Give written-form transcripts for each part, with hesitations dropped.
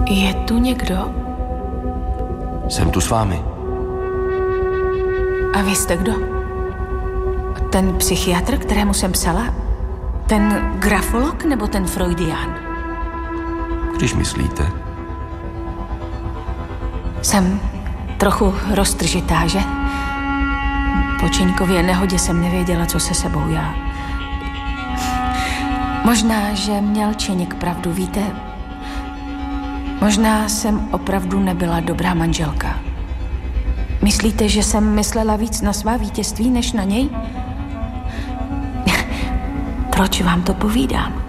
Je tu někdo? Jsem tu s vámi. A vy jste kdo? Ten psychiatr, kterému jsem psala? Ten grafolog nebo ten freudián? Když myslíte. Jsem trochu roztržitá, že? Po Čeňkově nehodě jsem nevěděla, co se sebou já. Možná, že měl Čeněk pravdu, víte? Možná jsem opravdu nebyla dobrá manželka. Myslíte, že jsem myslela víc na svá vítězství, než na něj? Proč vám to povídám?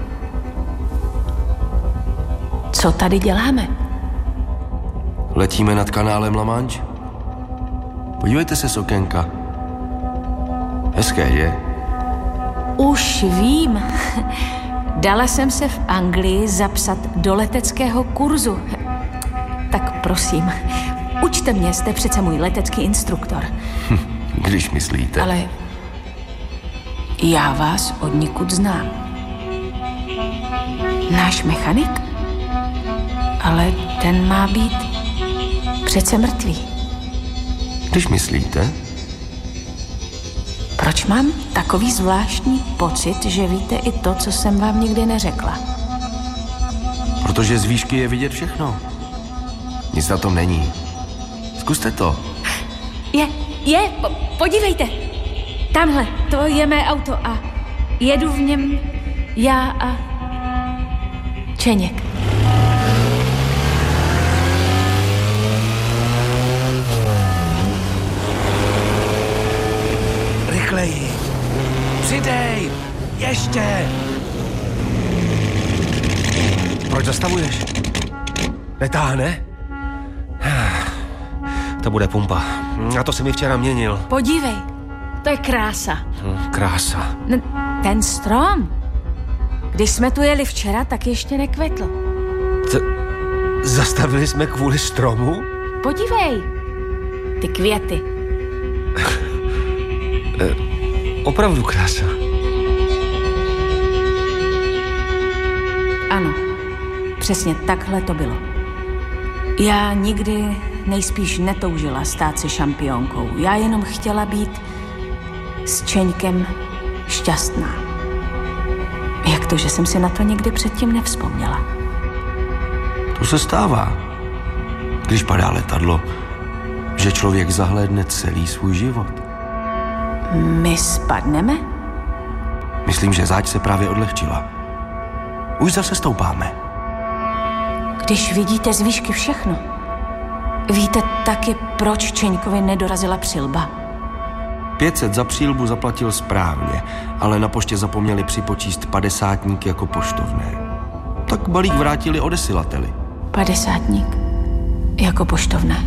Co tady děláme? Letíme nad kanálem La Manche. Podívejte se z okénka. Hezké, že? Už vím. Dala jsem se v Anglii zapsat do leteckého kurzu. Tak prosím, učte mě, jste přece můj letecký instruktor. Když myslíte. Ale já vás odnikud znám. Náš mechanik? Ale ten má být přece mrtvý. Když myslíte. Proč mám takový zvláštní pocit, že víte i to, co jsem vám nikdy neřekla? Protože z výšky je vidět všechno. Nic na tom není. Zkuste to. Podívejte. Tamhle, to je mé auto a jedu v něm já a Čeněk. Rychleji. Přidej. Ještě. Proč zastavuješ? Netáhne? To bude pumpa. A to se mi včera měnil. Podívej, to je krása. Krása. Ten strom. Když jsme tu jeli včera, tak ještě nekvetl. Zastavili jsme kvůli stromu? Podívej, ty květy. Opravdu krása. Ano, přesně takhle to bylo. Já nikdy nejspíš netoužila stát se šampionkou. Já jenom chtěla být s Čeňkem šťastná. Jak to, že jsem si na to nikdy předtím nevzpomněla? To se stává. Když padá letadlo, že člověk zahlédne celý svůj život. My spadneme? Myslím, že záď se právě odlehčila. Už zase stoupáme. Když vidíte z výšky všechno, víte taky, proč Čeňkovi nedorazila přilba? 500 za přílbu zaplatil správně, ale na poště zapomněli připočíst 50 jako poštovné. Tak balík vrátili odesilateli. 50 jako poštovné.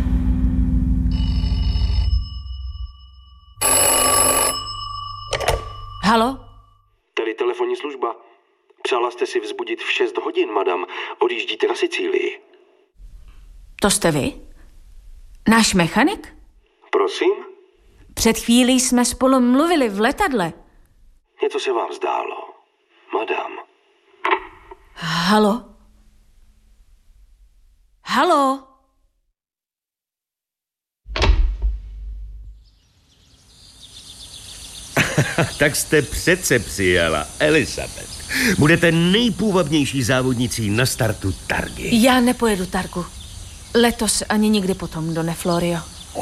Halo? Tady telefonní služba. Přála jste si vzbudit v 6 hodin, madam. Odjíždíte na Sicílii. To jste vy? Náš mechanik? Prosím? Před chvílí jsme spolu mluvili v letadle. Něco se vám zdálo, madam. Halo? Halo? Tak jste přece přijela, Elizabeth. Budete nejpůvabnější závodnicí na startu Targy. Já nepojedu Targu. Letos ani nikdy potom do Neflorio.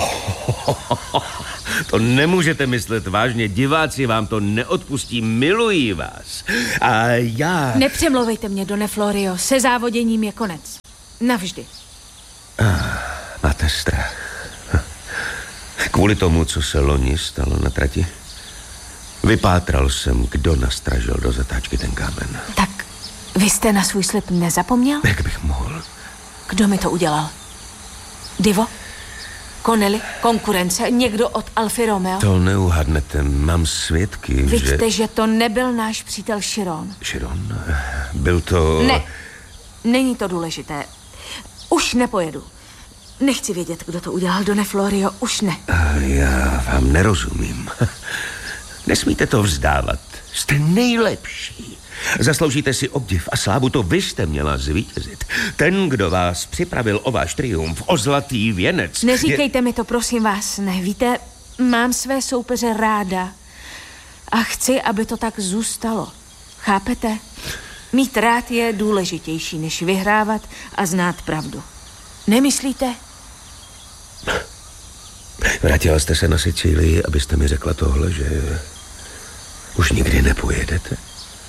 To nemůžete myslet vážně, diváci vám to neodpustí, milují vás. A já... Nepřemlouvejte mě do Neflorio, se závoděním je konec. Navždy. Máte strach. Kvůli tomu, co se loni stalo na trati? Vypátral jsem, kdo nastražil do zatáčky ten kámen. Tak vy jste na svůj slib nezapomněl? Jak bych mohl? Kdo mi to udělal? Divo? Connelly? Konkurence? Někdo od Alfy Romeo? To neuhadnete, mám svědky, Víte, že to nebyl náš přítel Chiron. Chiron? Byl to... Ne, není to důležité. Už nepojedu. Nechci vědět, kdo to udělal do Neflorio, už ne. Já vám nerozumím. Nesmíte to vzdávat. Jste nejlepší. Zasloužíte si obdiv a slávu, to vy jste měla zvítězit. Ten, kdo vás připravil o váš triumf, o zlatý věnec... Neříkejte mi to, prosím vás, ne. Víte, mám své soupeře ráda a chci, aby to tak zůstalo. Chápete? Mít rád je důležitější, než vyhrávat a znát pravdu. Nemyslíte? Vrátila jste se na Sicílii, abyste mi řekla tohle, že už nikdy nepojedete?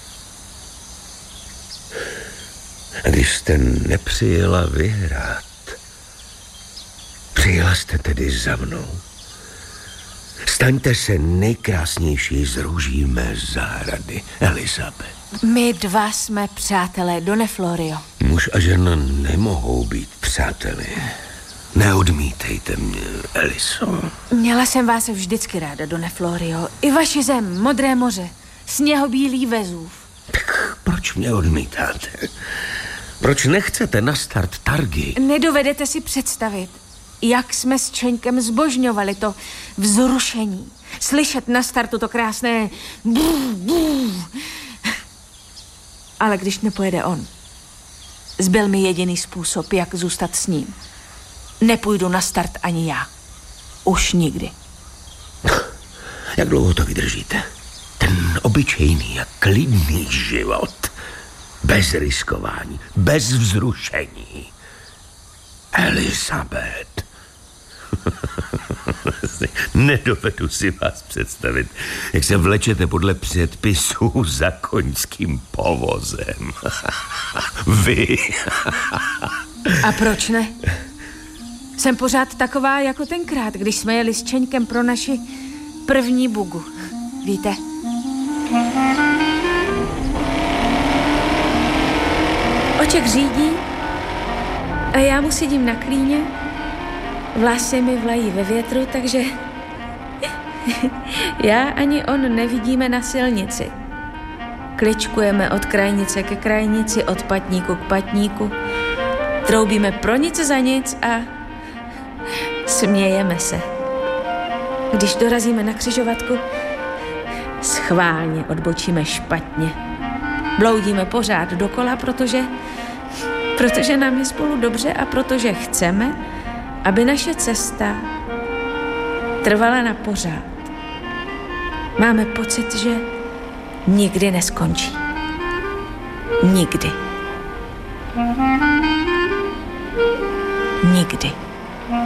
A když jste nepřijela vyhrát, přijela jste tedy za mnou. Staňte se nejkrásnější z růží mé zahrady, Elizabeth. My dva jsme přátelé, Done Florio. Muž a žena nemohou být přáteli. Neodmítejte mě, Eliso. Měla jsem vás vždycky ráda, Done Florio. I vaši zem, Modré moře, sněhobílý Vezův. Tak proč mě odmítáte? Proč nechcete na start Targy? Nedovedete si představit, jak jsme s Čeňkem zbožňovali to vzrušení. Slyšet na startu to krásné Ale když nepojede on, zbyl mi jediný způsob, jak zůstat s ním. Nepůjdu na start ani já. Už nikdy. Jak dlouho to vydržíte? Ten obyčejný a klidný život. Bez riskování, bez vzrušení. Elizabeth. Nedovedu si vás představit, jak se vlečete podle předpisů za koňským povozem. Vy. A proč ne? Jsem pořád taková jako tenkrát, když jsme jeli s Čeňkem pro naši první bugu. Víte? Oček řídí a já mu sedím na klíně. Vlasy mi vlají ve větru, takže já ani on nevidíme na silnici. Kličkujeme od krajnice ke krajnici, od patníku k patníku. Troubíme pro nic za nic a smějeme se. Když dorazíme na křižovatku, schválně odbočíme špatně. Bloudíme pořád dokola, protože nám je spolu dobře a protože chceme, aby naše cesta trvala na pořád. Máme pocit, že nikdy neskončí. Nikdy. Nikdy.